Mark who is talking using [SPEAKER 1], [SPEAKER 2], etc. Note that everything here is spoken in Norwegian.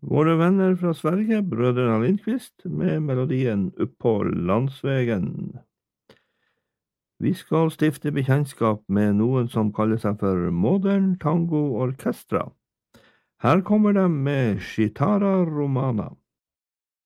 [SPEAKER 1] Våre venner fra Sverige, brødrene Lindqvist, med melodien Uppå landsvegen. Vi skal stifte bekjentskap med noen som kaller seg for Modern Tango Orkestra. Her kommer de med Chitara Romana.